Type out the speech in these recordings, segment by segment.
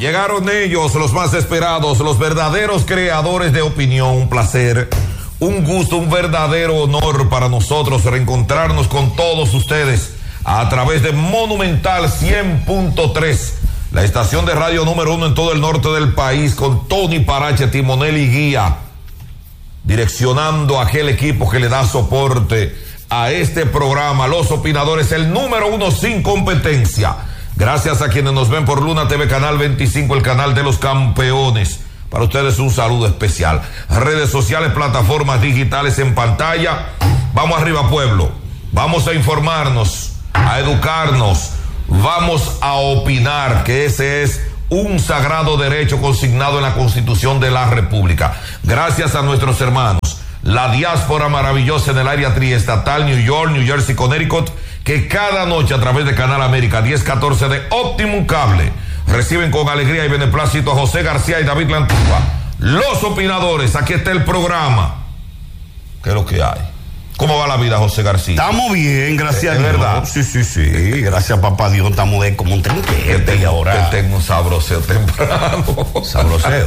Llegaron ellos, los más esperados, los verdaderos creadores de opinión. Un placer, un gusto, un verdadero honor para nosotros reencontrarnos con todos ustedes a través de Monumental 100.3, la estación de radio número 1 en todo el norte del país, con Tony Parache, timonel y guía, direccionando a aquel equipo que le da soporte a este programa, los opinadores, el número 1 sin competencia. Gracias a quienes nos ven por Luna TV, Canal 25, el canal de los campeones. Para ustedes un saludo especial. Redes sociales, plataformas digitales en pantalla. Vamos arriba, pueblo. Vamos a informarnos, a educarnos. Vamos a opinar, que ese es un sagrado derecho consignado en la Constitución de la República. Gracias a nuestros hermanos, la diáspora maravillosa en el área triestatal, New York, New Jersey, Connecticut, que cada noche a través de Canal América 1014 de Optimum Cable reciben con alegría y beneplácito a José García y David Lantigua, los opinadores. Aquí está el programa. ¿Qué es lo que hay? ¿Cómo va la vida, José García? Estamos bien, gracias a Dios. ¿Verdad? Sí. Gracias a papá Dios, estamos de como un trinquete y ahora. Que tengo un sabroseo temprano. Sabroseo.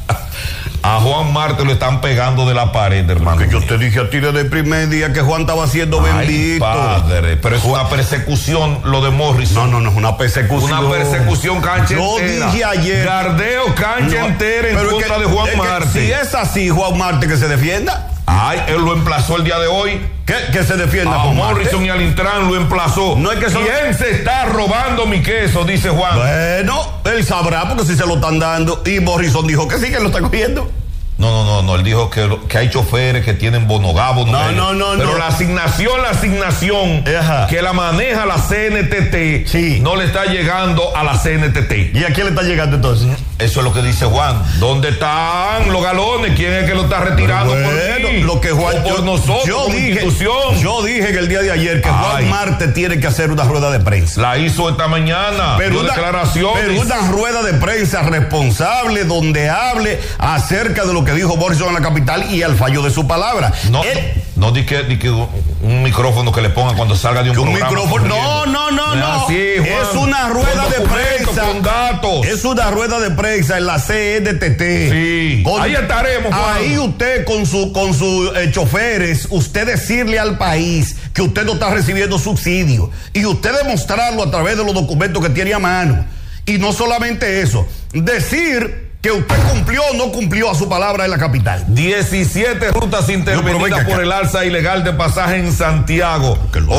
A Juan Marte lo están pegando de la pared, hermano. Que yo te dije a ti desde el primer día que Juan estaba siendo bendito. Padre, pero es una persecución lo de Morrison. No es una persecución. Una persecución cancha yo entera. Dije ayer. Gardeo cancha entera en contra de Juan Marte. Si es así, Juan Marte que se defienda. Él lo emplazó el día de hoy. Que se defienda a Juan Morrison Marte. y al Intran lo emplazó. No es que ¿Quién se está robando mi queso? Dice Juan. Bueno, él sabrá porque si se lo están dando. Y Morrison dijo que sí, que lo está cogiendo. No, él dijo que hay choferes que tienen bonogabo. No. Pero la asignación Ajá. que la maneja la CNTT, sí, no le está llegando a la CNTT. ¿Y a quién le está llegando entonces? Eso es lo que dice Juan. ¿Dónde están los galones? ¿Quién es que lo está retirando? Bueno, por ti? lo que Juan, o por nosotros, como institución. Yo dije que el día de ayer que Juan Marte tiene que hacer una rueda de prensa. La hizo esta mañana. Pero una rueda de prensa responsable donde hable acerca de lo que dijo Morrison en la capital y al fallo de su palabra. No di que un micrófono que le ponga cuando salga de un programa. No. Así, es una rueda de prensa con datos. Es una rueda de prensa en la CNTT. Sí. Ahí estaremos, Juan. Ahí usted con sus choferes, usted decirle al país que usted no está recibiendo subsidio y usted demostrarlo a través de los documentos que tiene a mano. Y no solamente eso, decir que usted cumplió o no cumplió a su palabra en la capital. 17 rutas intervenidas por el alza ilegal de pasaje en Santiago.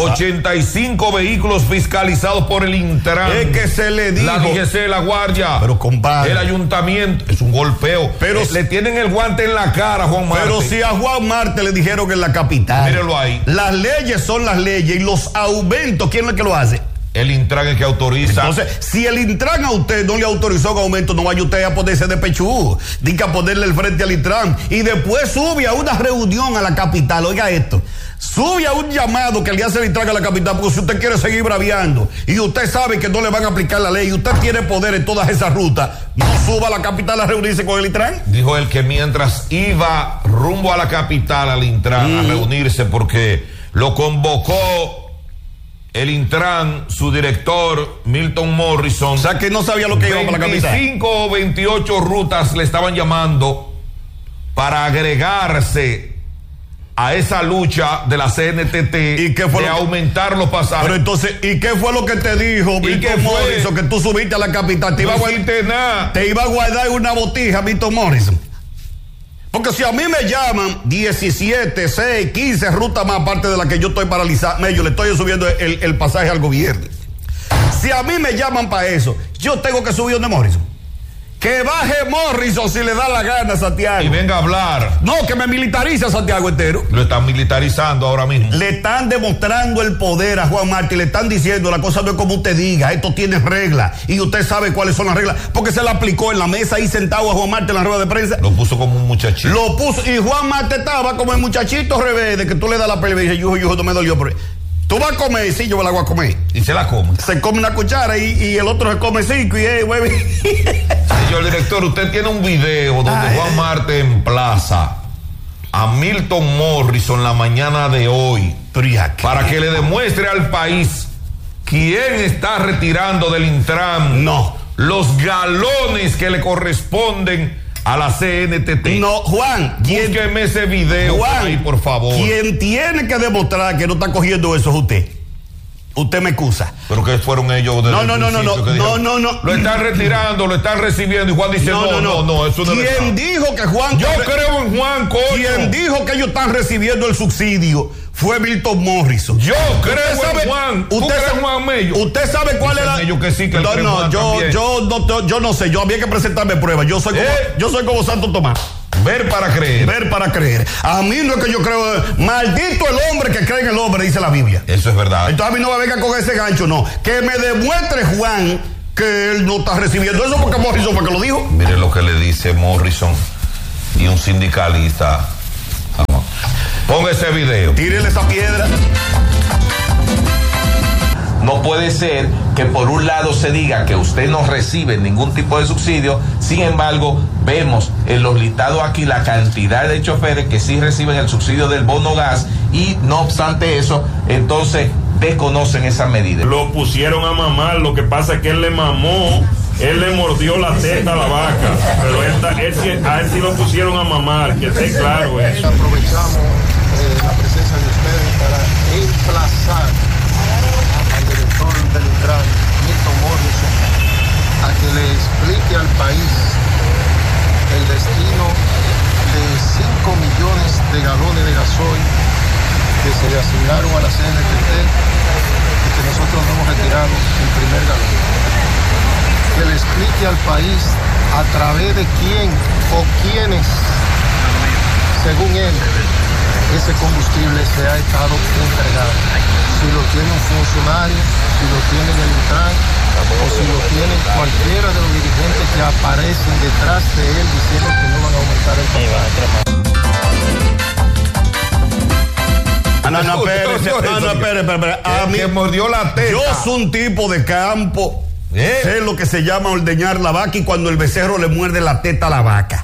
85 vehículos fiscalizados por el Intran. Es que se le dijo. La DGC, la Guardia. Pero compadre. El ayuntamiento. Es un golpeo. Pero le tienen el guante en la cara a Juan Marte. Pero si a Juan Marte le dijeron que en la capital. Mírelo ahí. Las leyes son las leyes y los aumentos, ¿quién es el que lo hace? El Intran es que autoriza. Entonces, si el Intran a usted no le autorizó un aumento, no vaya usted a ponerse de pechú, diga a ponerle el frente al Intran y después sube a una reunión a la capital. Oiga esto, sube a un llamado que le hace el Intran a la capital, porque si usted quiere seguir braviando y usted sabe que no le van a aplicar la ley y usted tiene poder en todas esas rutas, no suba a la capital a reunirse con el Intran. Dijo él que mientras iba rumbo a la capital al Intran a reunirse, porque lo convocó el Intran, su director, Milton Morrison. O sea que no sabía lo que iba para la capital. 25 o 28 rutas le estaban llamando para agregarse a esa lucha de la CNTT. ¿Y qué fue de aumentar los pasajes? Pero entonces, ¿y qué fue lo que te dijo Milton Morrison? Que tú subiste a la capital. Te iba a guardar en una botija, Milton Morrison. Porque si a mí me llaman 17, 6, 15 rutas más aparte de la que yo estoy paralizado, yo le estoy subiendo el pasaje al gobierno. Si a mí me llaman para eso, yo tengo que subir donde Morrison. Que baje Morrison si le da la gana a Santiago. Y venga a hablar. No, que me militarice a Santiago entero. Lo están militarizando ahora mismo. Le están demostrando el poder a Juan Marte. Le están diciendo, la cosa no es como usted diga. Esto tiene reglas. Y usted sabe cuáles son las reglas. Porque se la aplicó en la mesa ahí sentado a Juan Marte en la rueda de prensa. Lo puso como un muchachito. Lo puso. Y Juan Marte estaba como el muchachito rebelde que tú le das la pelea y dice, yo no me dolió. Pero tú vas a comer, sí, yo me la voy a comer. Y se la come. Se come una cuchara y el otro se come 5 y hueve. Señor director, usted tiene un video donde Juan Marte emplaza a Milton Morrison la mañana de hoy para que le demuestre al país quién está retirando del Intran los galones que le corresponden a la CNTT. No, Juan, búsqueme ese video, Juan, ahí, por favor. Quien tiene que demostrar que no está cogiendo eso es usted. Usted me excusa. Pero que fueron ellos No. Lo están retirando, lo están recibiendo y Juan dice no, eso no es verdad. ¿Quién dijo que Juan? Yo creo en Juan, coño. Quien dijo que ellos están recibiendo el subsidio fue Milton Morrison. Yo creo en Juan. ¿Usted sabe Juan Mello? ¿Usted sabe cuál era? Ellos que sí, que yo no sé, yo había que presentarme pruebas. Yo soy como Santo Tomás. Ver para creer. Ver para creer. A mí no es que yo creo. Maldito el hombre que cree en el hombre, dice la Biblia. Eso es verdad. Entonces a mí no me venga con ese gancho, no. Que me demuestre Juan que él no está recibiendo eso porque Morrison fue que lo dijo. Mire lo que le dice Morrison y un sindicalista. Vamos. Ponga ese video. Tírele esa piedra. No puede ser que por un lado se diga que usted no recibe ningún tipo de subsidio, sin embargo, vemos en los listados aquí la cantidad de choferes que sí reciben el subsidio del bono gas y no obstante eso, entonces desconocen esa medida. Lo pusieron a mamar, lo que pasa es que él le mamó, él le mordió la teta a la vaca, pero a él sí lo pusieron a mamar, que esté claro eso. Aprovechamos la presencia de ustedes para emplazar del Intran, Milton Morrison, a que le explique al país el destino de 5 millones de galones de gasoil que se le asignaron a la CNTT y que nosotros no hemos retirado el primer galón. Que le explique al país a través de quién o quiénes, según él, ese combustible se ha estado entregando. Si lo tiene un funcionario, si lo tiene el Intran, o si lo tiene cualquiera de los dirigentes que aparecen detrás de él diciendo que no van a aumentar el pasaje. A mí que mordió la teta. Yo soy un tipo de campo. Sé lo que se llama ordeñar la vaca y cuando el becerro le muerde la teta a la vaca.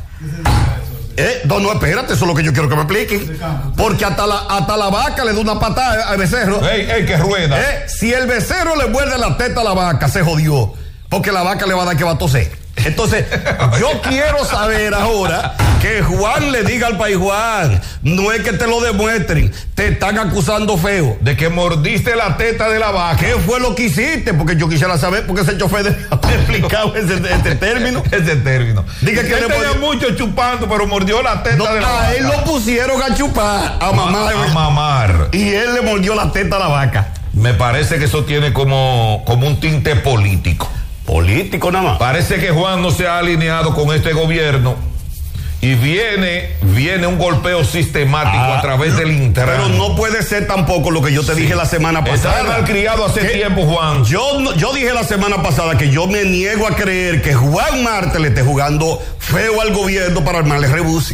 No, espérate, eso es lo que yo quiero que me expliquen. Porque hasta la vaca le da una patada al becerro. Que rueda. Si el becerro le muerde la teta a la vaca, se jodió. Porque la vaca le va a dar que va a toser. Entonces, yo quiero saber ahora que Juan le diga al país, Juan, no es que te lo demuestren, te están acusando feo. De que mordiste la teta de la vaca. ¿Qué fue lo que hiciste? Porque yo quisiera saber, porque ese chofer debe haber explicado ese término. Ese término. Diga que le tenía mucho chupando, pero mordió la teta de la vaca. A él lo pusieron a chupar, a mamar. Y él le mordió la teta a la vaca. Me parece que eso tiene como un tinte político. Político nada más. Parece que Juan no se ha alineado con este gobierno y viene un golpeo sistemático a través del Intran. Pero no puede ser tampoco lo que yo te dije la semana pasada. Está malcriado hace tiempo, Juan. Yo dije la semana pasada que yo me niego a creer que Juan Marte le esté jugando feo al gobierno para armarle rebus.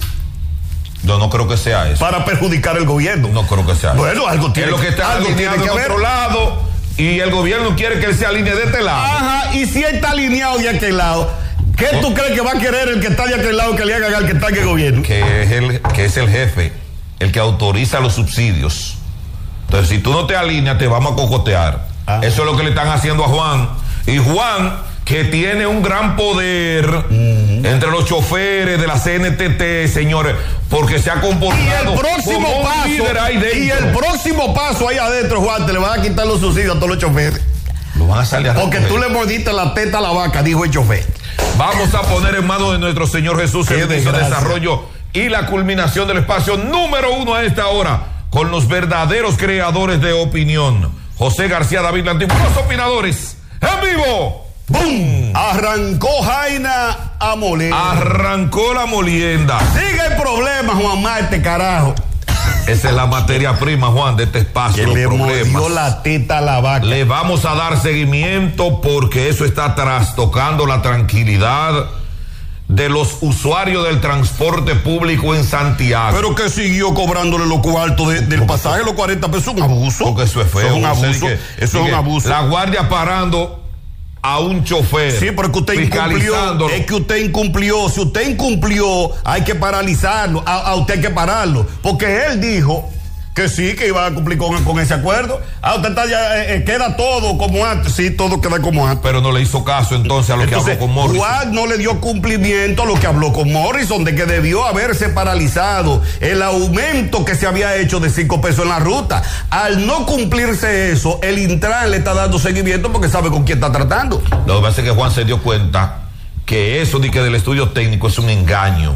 Yo no creo que sea eso. Para perjudicar el gobierno. No creo que sea eso. Bueno, algo tiene que ver. Es lo que está alineado en otro lado. Y el gobierno quiere que él se alinee de este lado. Ajá, y si él está alineado de aquel lado, ¿qué tú crees que va a querer el que está de aquel lado que le haga al que está en el gobierno? Que es el jefe, el que autoriza los subsidios. Entonces, si tú no te alineas, te vamos a cocotear. Eso es lo que le están haciendo a Juan. Y Juan, que tiene un gran poder entre los choferes de la CNTT, señores, porque se ha comportado como un líder ahí dentro. Y el próximo paso ahí adentro, Juan, te le van a quitar los subsidios a todos los choferes. Lo van a salir a porque tú le mordiste la teta a la vaca, dijo el chofer. Vamos a poner en manos de nuestro Señor Jesús el desarrollo y la culminación del espacio número 1 a esta hora, con los verdaderos creadores de opinión. José García, David Lantín, los opinadores, en vivo. ¡Bum! Arrancó Jaina a moler. Arrancó la molienda. Sigue el problema, Juan Marte, carajo. Esa es la materia prima, Juan, de este espacio. Que le mordió la teta a la vaca. Le vamos a dar seguimiento porque eso está trastocando la tranquilidad de los usuarios del transporte público en Santiago. Pero que siguió cobrándole los cuartos del pasaje, los 40 pesos, un abuso. Porque eso es feo. Eso es un abuso. Eso es un abuso. La guardia parando a un chofer. Sí, porque usted incumplió. Es que usted incumplió. Si usted incumplió, hay que paralizarlo. A usted hay que pararlo. Porque él dijo Que sí, que iba a cumplir con ese acuerdo. Usted está ya, queda todo como antes. Sí, todo queda como antes. Pero no le hizo caso entonces a lo que habló con Morrison. Juan no le dio cumplimiento a lo que habló con Morrison, de que debió haberse paralizado el aumento que se había hecho de 5 pesos en la ruta. Al no cumplirse eso, el Intran le está dando seguimiento porque sabe con quién está tratando. Lo que pasa es que Juan se dio cuenta que eso de que del estudio técnico es un engaño.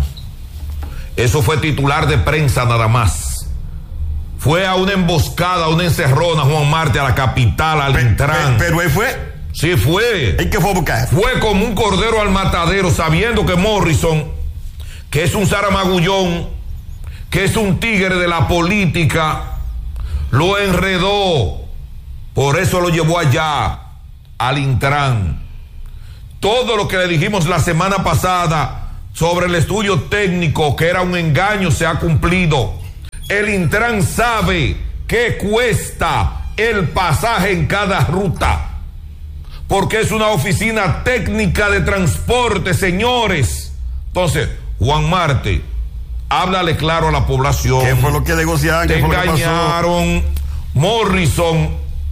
Eso fue titular de prensa nada más. Fue a una emboscada, a una encerrona, Juan Marte, a la capital, al Intran. Pero él fue. Sí, fue. ¿Y qué fue a buscar? Fue como un cordero al matadero, sabiendo que Morrison, que es un zaramagullón, que es un tigre de la política, lo enredó. Por eso lo llevó allá, al Intran. Todo lo que le dijimos la semana pasada sobre el estudio técnico, que era un engaño, se ha cumplido. El Intran sabe qué cuesta el pasaje en cada ruta, porque es una oficina técnica de transporte, señores. Entonces, Juan Marte, háblale claro a la población. ¿Qué fue lo que negociaron? Te engañaron. Morrison,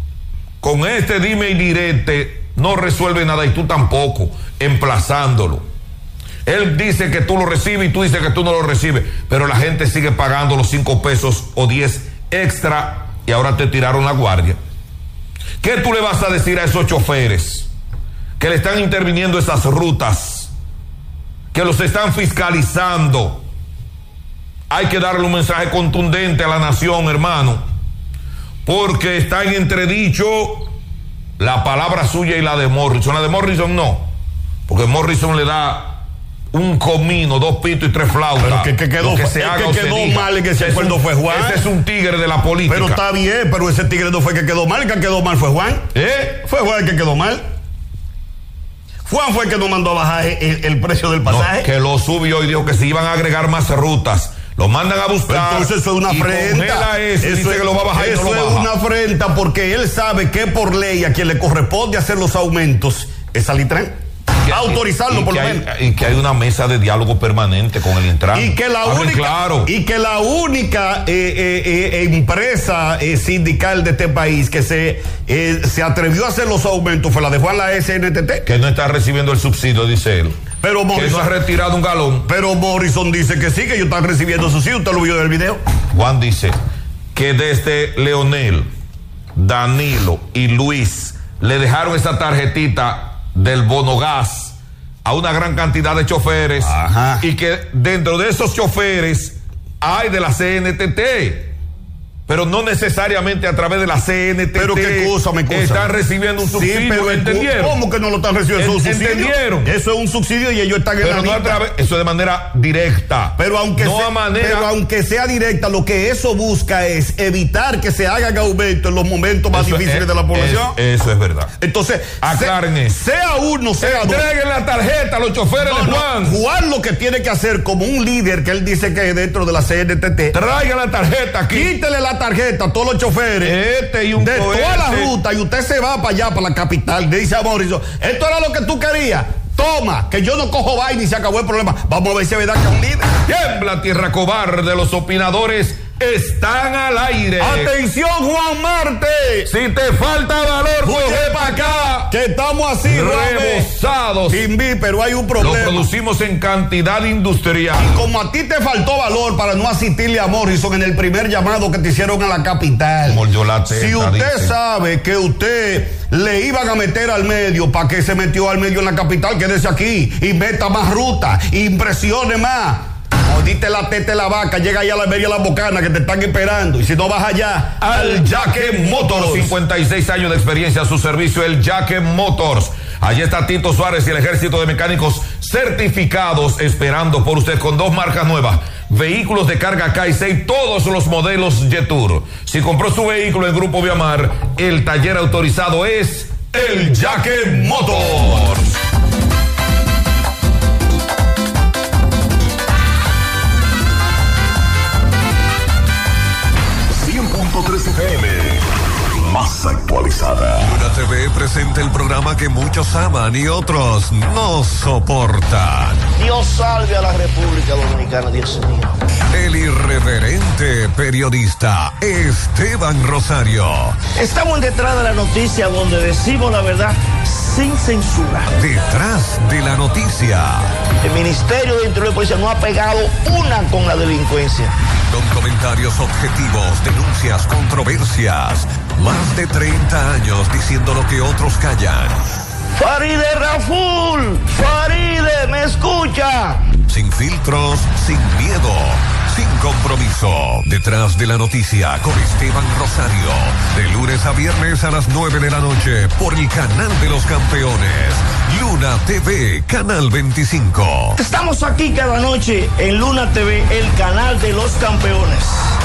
con este dime y direte, no resuelve nada y tú tampoco, emplazándolo. Él dice que tú lo recibes y tú dices que tú no lo recibes, pero la gente sigue pagando los 5 pesos o 10 extra y ahora te tiraron la guardia. ¿Qué tú le vas a decir a esos choferes que le están interviniendo esas rutas, que los están fiscalizando? Hay que darle un mensaje contundente a la nación, hermano, porque está en entredicho la palabra suya y la de Morrison. La de Morrison no, porque Morrison le da un comino, 2 pitos y 3 flautas. Pero que quedó, que se haga, que quedó mal en ese acuerdo fue Juan. Ese es un tigre de la política. Pero está bien, pero ese tigre no fue el que quedó mal. El que quedó mal fue Juan. Fue Juan el que quedó mal. Juan fue el que no mandó a bajar el precio del pasaje. No, que lo subió y dijo que se iban a agregar más rutas. Lo mandan a buscar. Entonces eso es una afrenta. Eso dice que lo va a bajar. Eso no lo es baja. una afrenta porque él sabe que por ley a quien le corresponde hacer los aumentos es al Intran. Autorizarlo por lo menos. Y que hay una mesa de diálogo permanente con el Intran. Y que la única empresa sindical de este país que se atrevió a hacer los aumentos fue la de Juan, la SNTT. Que no está recibiendo el subsidio, dice él. Pero Morrison, que no ha retirado un galón. Pero Morrison dice que sí, que ellos están recibiendo subsidio. ¿Usted lo vio del video? Juan dice que desde Leonel, Danilo y Luis le dejaron esa tarjetita del bono gas a una gran cantidad de choferes. Ajá. Y que dentro de esos choferes hay de la CNTT, pero no necesariamente a través de la CNTT. Pero qué cosa, están recibiendo un subsidio. Sí, pero ¿entendieron? ¿Cómo que no lo están recibiendo? ¿Es un subsidio? ¿Entendieron? Eso es un subsidio y ellos están pero en la lista. Eso de manera directa. Pero aunque sea directa, lo que eso busca es evitar que se hagan aumentos en los momentos más difíciles de la población. Eso es verdad. Entonces, aclaren eso. Sea uno, sea dos. Entreguen la tarjeta a los choferes de Juan. Juan lo que tiene que hacer como un líder que él dice que es dentro de la CNTT. Traigan la tarjeta aquí. Quítele la tarjeta a todos los choferes de toda la ruta y usted se va para allá, para la capital. Le dice a Morrison, esto era lo que tú querías. Toma, que yo no cojo vaina y se acabó el problema. Vamos a ver si es verdad que es un líder. Tiembla tierra cobarde, los opinadores están al aire. Atención, Juan Marte. Si te falta valor, coge para acá. Que estamos así, rebosados. Pero hay un problema. Lo producimos en cantidad industrial. Y como a ti te faltó valor para no asistirle a Morrison en el primer llamado que te hicieron a la capital. Si usted sabe que usted le iban a meter al medio, ¿para qué se metió al medio en la capital? Quédese aquí y meta más ruta, impresione más. Mordiste la teta de la vaca, llega allá a la media de la bocana que te están esperando. Y si no vas allá, al Jaque Motors. 56 años de experiencia a su servicio, el Jaque Motors. Allí está Tito Suárez y el ejército de mecánicos certificados esperando por usted con 2 marcas nuevas. Vehículos de carga K6, todos los modelos Jetour. Si compró su vehículo en Grupo Viamar, el taller autorizado es el Jaque Motors. Más actualizada. Luna TV presenta el programa que muchos aman y otros no soportan. Dios salve a la República Dominicana, Dios mío. El irreverente periodista Esteban Rosario. Estamos detrás de la noticia donde decimos la verdad sin censura. Detrás de la noticia. El Ministerio de Interior y Policía no ha pegado una con la delincuencia. Con comentarios objetivos, denuncias, controversias. Más de 30 años diciendo lo que otros callan. Faride Raful, Faride, ¿me escucha? Sin filtros, sin miedo, sin compromiso. Detrás de la noticia con Esteban Rosario. De lunes a viernes a las 9 de la noche por el canal de los campeones. Luna TV, canal 25. Estamos aquí cada noche en Luna TV, el canal de los campeones.